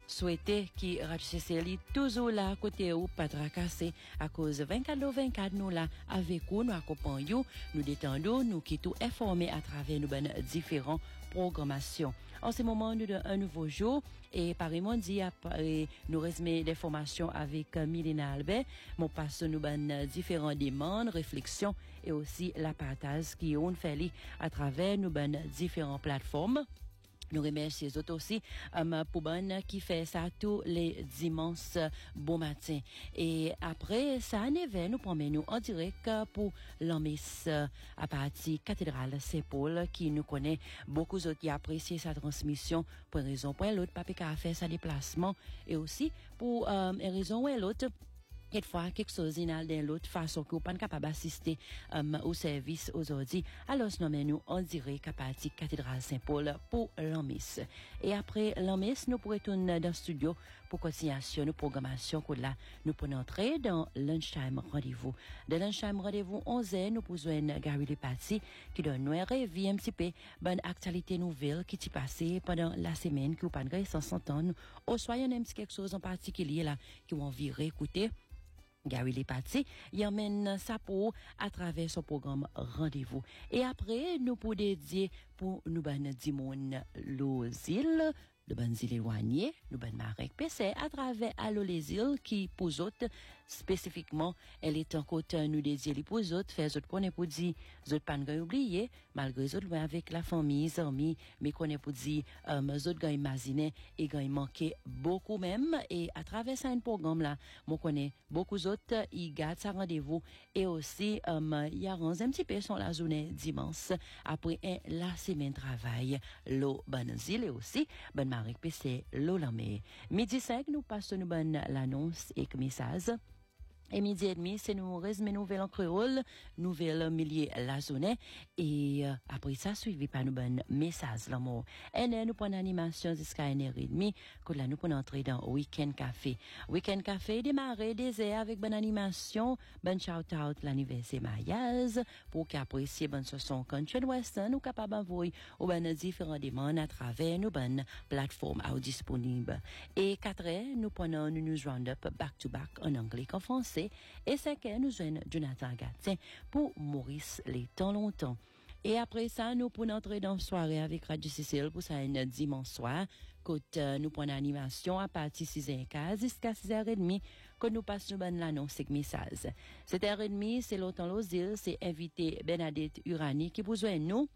souhaiter qui RadioCCL toujours là à côté ou pas tracasser à cause 24/24 nous là avec vous, nous accompagnons, nous détendons, nous quittons informés à travers nos différents programmations. En ce moment, nous avons un nouveau jour et pareillement dit après nous résumer l'information avec Milena Albert, mon passe nous différents demandes, réflexions et aussi la partage qui ont fait à travers nos différentes plateformes. Nous remercions les autres aussi pour bonne qui fait ça tous les dimanches bon matin. Et après ça, nous promenons en direct pour l'Amis à partir cathédrale Saint-Paul qui nous connaît beaucoup d'autres qui apprécient sa transmission pour une raison pour l'autre, papa qui a fait sa déplacement et aussi pour une raison ou l'autre. Quelquefois, quelque chose dans l'autre façon que vous pas capable d'assister au service aujourd'hui. Alors, nous en direct à partir cathédrale Saint-Paul pour l'Amis. Et après l'Amis, nous pourrons retourner dans le studio pour continuation de programmation que là, nous pourrons entrer dans Lunchtime Rendez-vous. De Lunchtime Rendez-vous 11h, nous pouvons joindre Gary Lepati qui donne nous un revue un petit peu bonne actualité nouvelle qui s'est passée pendant la semaine que vous pas sans s'entendre. Ou soit il y a un petit quelque chose en particulier là qui vont virer écouter. Gary Lepati, il emmène ça pour à travers son programme Rendez-vous. Et après, nous pour dédier pour nous dimon l'Ozil, le banzil éloigné, nous Marek PC à travers Allo les îles qui pour autres spécifiquement elle est en côté nous dédier les pour autres faire autres connaît pour dire autres pas oublier malgré autres loin avec la famille amis mais connaît pour dire autres gars imaginer et gars manquer beaucoup même et à travers ça un programme là moi connais beaucoup autres ils gardent ça rendez-vous et aussi il y a un petit peu sur la journée dimanche après la semaine travail l'eau banzil et aussi Marek PC Lolamé. Midi 5, nous passons l'annonce et le message. Et midi et demi, c'est nous résumer nouvelles en créole, nouvelles milliers la journée. Et après ça, suivi par nous message l'amour. Et nous prenons animation jusqu'à 1h30. Que là, nous prenons entrer dans Weekend Café. Weekend Café démarrer des airs avec bonne animation, bonne shout-out l'anniversaire Mayaz, pour qu'apprécier bonne chanson country western, nous capable d'envoyer aux bonnes différents demandes à travers nos bonnes plateformes disponibles. Et 4h, nous prenons une news roundup back-to-back en anglais qu'en français. Et 5h, nous joignons Jonathan Gattin pour Maurice les temps longtemps. Et après ça, nous pouvons entrer dans la soirée avec RadioCCL pour ça un dimanche soir. Quand nous prenons animation à partir de 6h15 jusqu'à 6h30, quand nous passons l'annonce et le message. 7h30, c'est l'automne aux îles, c'est invité Bernadette Urani qui vous joint nous.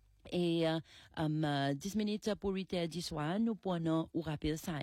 Et 10 minutes pour 8h du soir, nous prenons ou rappel ça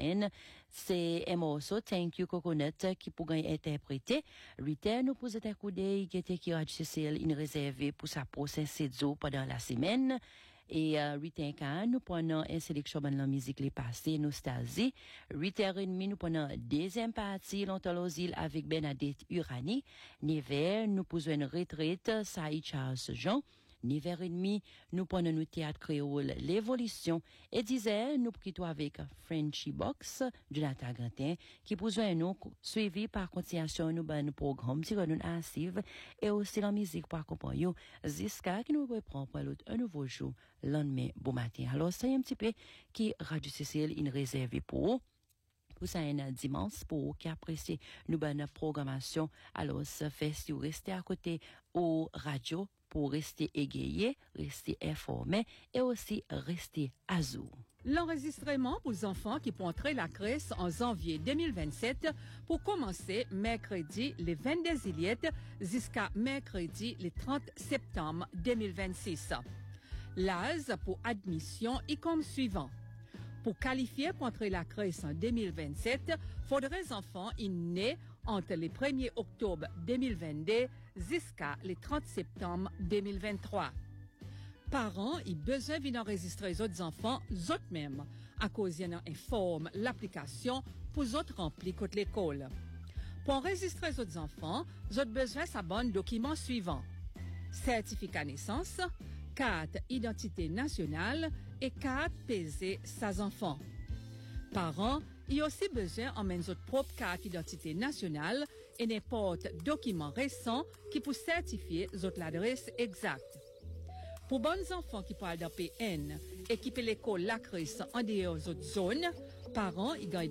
c'est Emoso Thank You Coconut qui pourrait interpréter. 8h, nous posons un coup d'œil qui était qui RadioCCL une réservée pour sa procès CEDZO pendant la semaine. Et 8h15, nous prenons une sélection de la musique les passées, nostalgie. 8h30, nous prenons deuxième partie, longtemps aux îles avec Bernadette Urani. 9h, nous posons une retraite, Saïd Charles Jean. 9h30, nous prenons le théâtre créole l'évolution et 10h, nous quittons avec Frenchy Box, Jonathan Gantin, qui poursuit nous, suivi par continuation nous programme qui nous assise et aussi la musique pour accompagner Ziska qui nous reprend pour l'autre un nouveau jour, lendemain, bon matin. Alors, c'est un petit peu qui RadioCCL une réserve pour ça un dimanche pour qui apprécie nous bonne programmation. Alors, ça fait si vous restez à côté au radio pour rester égayé, rester informé et aussi rester à jour. L'enregistrement pour les enfants qui pourront entrer la crèche en janvier 2027 pour commencer mercredi le 22 juillet jusqu'à mercredi le 30 septembre 2026. L'âge pour admission est comme suivant. Pour qualifier pour entrer la crèche en 2027, faudrait les enfants nés entre le 1er octobre 2022 jusqu'à le 30 septembre 2023. Parents, ils besoin d'enregistrer les autres enfants, eux-mêmes, à cause ils informent l'application pour les autres remplir contre l'école. Pour enregistrer les autres enfants, ils ont besoin de sa bonne document suivant. Certificat naissance, carte identité nationale et carte PZ sans enfants. Parents, il y a aussi besoin d'emmener votre propre carte d'identité nationale et n'importe document récent qui peut certifier votre adresse exacte. Pour bons enfants qui parlent d'un PN et qui peut l'école la crèche en dehors des autres zones, parents, ils gagnent